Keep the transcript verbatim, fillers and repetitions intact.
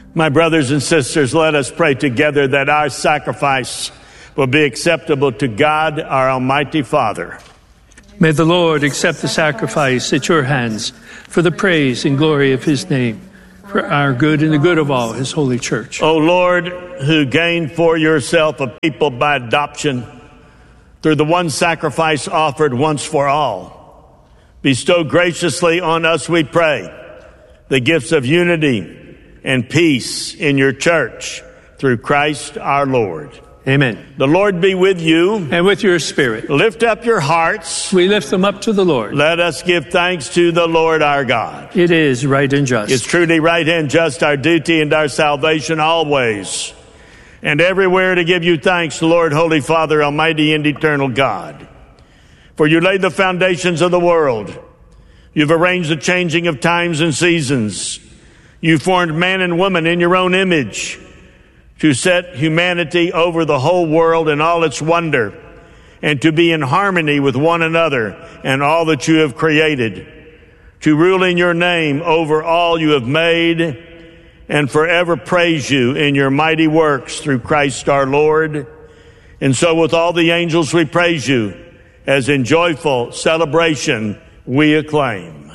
My brothers and sisters, let us pray together that our sacrifice will be acceptable to God, our Almighty Father. May the Lord accept the sacrifice at your hands for the praise and glory of his name, for our good and the good of all his holy church. O Lord, who gained for yourself a people by adoption through the one sacrifice offered once for all, bestow graciously on us, we pray, the gifts of unity and peace in your church through Christ our Lord. Amen. The Lord be with you. And with your spirit. Lift up your hearts. We lift them up to the Lord. Let us give thanks to the Lord our God. It is right and just. It's truly right and just, our duty and our salvation always and everywhere, to give you thanks, Lord, Holy Father, Almighty and eternal God. For you laid the foundations of the world. You've arranged the changing of times and seasons. You formed man and woman in your own image to set humanity over the whole world and all its wonder, and to be in harmony with one another and all that you have created, to rule in your name over all you have made, and forever praise you in your mighty works through Christ our Lord. And so with all the angels we praise you, as in joyful celebration we acclaim.